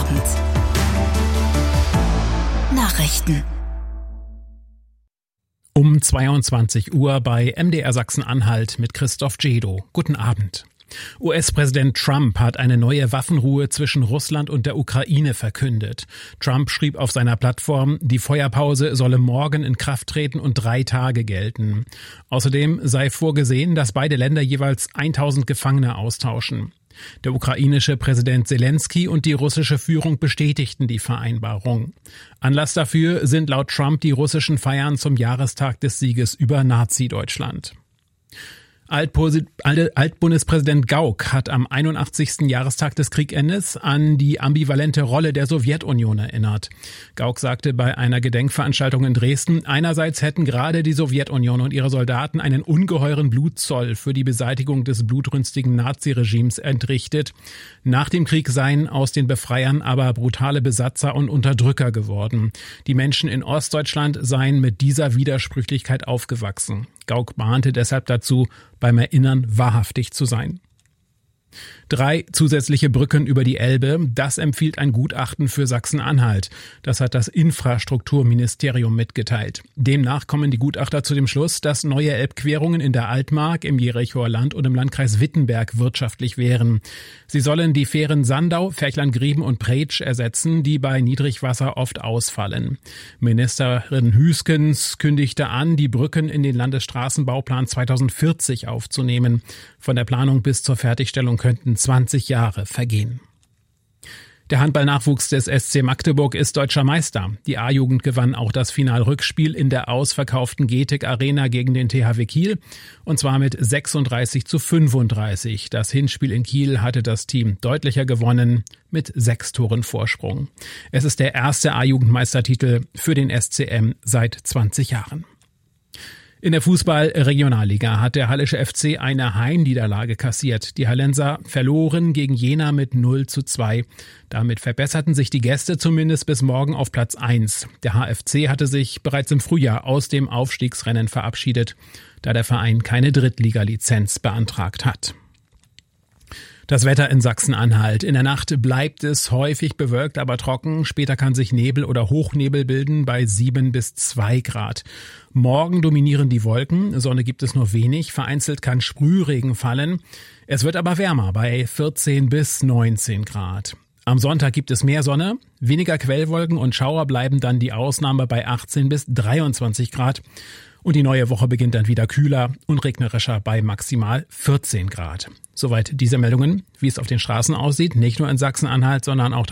Abend. Nachrichten. Um 22 Uhr bei MDR Sachsen-Anhalt mit Christoph Jedo. Guten Abend. US-Präsident Trump hat eine neue Waffenruhe zwischen Russland und der Ukraine verkündet. Trump schrieb auf seiner Plattform, die Feuerpause solle morgen in Kraft treten und 3 Tage gelten. Außerdem sei vorgesehen, dass beide Länder jeweils 1000 Gefangene austauschen. Der ukrainische Präsident Zelensky und die russische Führung bestätigten die Vereinbarung. Anlass dafür sind laut Trump die russischen Feiern zum Jahrestag des Sieges über Nazi-Deutschland. Altbundespräsident Gauck hat am 81. Jahrestag des Kriegendes an die ambivalente Rolle der Sowjetunion erinnert. Gauck sagte bei einer Gedenkveranstaltung in Dresden, einerseits hätten gerade die Sowjetunion und ihre Soldaten einen ungeheuren Blutzoll für die Beseitigung des blutrünstigen Naziregimes entrichtet. Nach dem Krieg seien aus den Befreiern aber brutale Besatzer und Unterdrücker geworden. Die Menschen in Ostdeutschland seien mit dieser Widersprüchlichkeit aufgewachsen. Gauck mahnte deshalb dazu, beim Erinnern wahrhaftig zu sein. 3 zusätzliche Brücken über die Elbe, das empfiehlt ein Gutachten für Sachsen-Anhalt. Das hat das Infrastrukturministerium mitgeteilt. Demnach kommen die Gutachter zu dem Schluss, dass neue Elbquerungen in der Altmark, im Jerichoer Land und im Landkreis Wittenberg wirtschaftlich wären. Sie sollen die Fähren Sandau, Ferchlandgrieben und Pretsch ersetzen, die bei Niedrigwasser oft ausfallen. Ministerin Hüskens kündigte an, die Brücken in den Landesstraßenbauplan 2040 aufzunehmen. Von der Planung bis zur Fertigstellung könnten 20 Jahre vergehen. Der Handballnachwuchs des SC Magdeburg ist deutscher Meister. Die A-Jugend gewann auch das Finalrückspiel in der ausverkauften Getek Arena gegen den THW Kiel, und zwar mit 36:35. Das Hinspiel in Kiel hatte das Team deutlicher gewonnen mit 6 Toren Vorsprung. Es ist der erste A-Jugendmeistertitel für den SCM seit 20 Jahren. In der Fußball-Regionalliga hat der Hallische FC eine Heimniederlage kassiert. Die Hallenser verloren gegen Jena mit 0:2. Damit verbesserten sich die Gäste zumindest bis morgen auf Platz 1. Der HFC hatte sich bereits im Frühjahr aus dem Aufstiegsrennen verabschiedet, da der Verein keine Drittliga-Lizenz beantragt hat. Das Wetter in Sachsen-Anhalt. In der Nacht bleibt es häufig bewölkt, aber trocken. Später kann sich Nebel oder Hochnebel bilden bei 7 bis 2 Grad. Morgen dominieren die Wolken. Sonne gibt es nur wenig. Vereinzelt kann Sprühregen fallen. Es wird aber wärmer bei 14 bis 19 Grad. Am Sonntag gibt es mehr Sonne. Weniger Quellwolken und Schauer bleiben dann die Ausnahme bei 18 bis 23 Grad. Und die neue Woche beginnt dann wieder kühler und regnerischer bei maximal 14 Grad. Soweit diese Meldungen. Wie es auf den Straßen aussieht, nicht nur in Sachsen-Anhalt, sondern auch